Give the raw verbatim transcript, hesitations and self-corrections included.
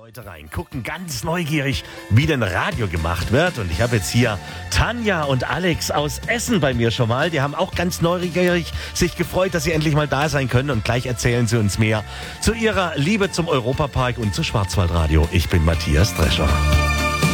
Leute rein, gucken ganz neugierig, wie denn Radio gemacht wird. Und ich habe jetzt hier Tanja und Alex aus Essen bei mir schon mal. Die haben auch ganz neugierig sich gefreut, dass sie endlich mal da sein können. Und gleich erzählen sie uns mehr zu ihrer Liebe zum Europapark und zu Schwarzwaldradio. Ich bin Matthias Drescher.